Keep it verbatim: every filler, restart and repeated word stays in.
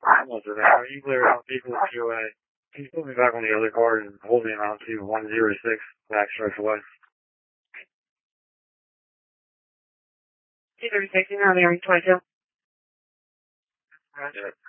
Almost there. When you clear out people with P O A, can you put me back on the other card and hold me around to one zero six backstrokes away? two thirty-six, you're on the twenty-two. Roger.